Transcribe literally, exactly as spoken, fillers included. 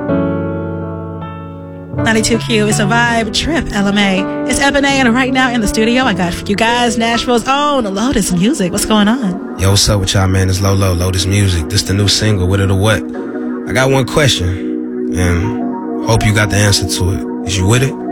ninety-two Q, it's a vibe trip, L M A. It's Ebony, and right now in the studio, I got for you guys Nashville's own Lotus Music. What's going on? Yo, what's up with y'all, man? It's Lolo, Lotus Music. This the new single, With It or What. I got one question, and hope you got the answer to it. Is you with it?